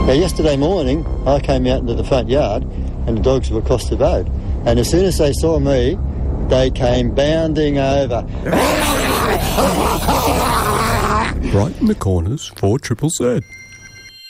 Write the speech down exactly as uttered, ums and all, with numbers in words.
Now, yesterday morning, I came out into the front yard and the dogs were across the road. And as soon as they saw me, they came bounding over. Right in the corners for Triple Z.